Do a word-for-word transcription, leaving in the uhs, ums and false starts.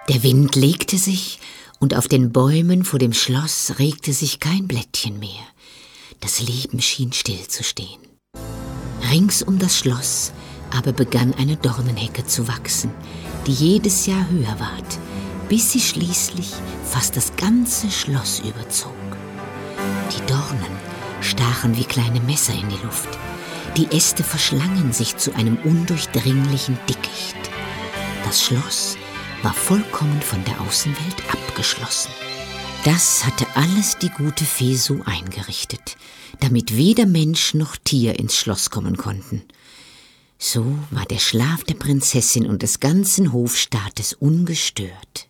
Der Wind legte sich, und auf den Bäumen vor dem Schloss regte sich kein Blättchen mehr. Das Leben schien stillzustehen. Rings um das Schloss aber begann eine Dornenhecke zu wachsen, die jedes Jahr höher ward, bis sie schließlich fast das ganze Schloss überzog. Die Dornen stachen wie kleine Messer in die Luft. Die Äste verschlangen sich zu einem undurchdringlichen Dickicht. Das Schloss war vollkommen von der Außenwelt abgeschlossen. Das hatte alles die gute Fee so eingerichtet, damit weder Mensch noch Tier ins Schloss kommen konnten. So war der Schlaf der Prinzessin und des ganzen Hofstaates ungestört.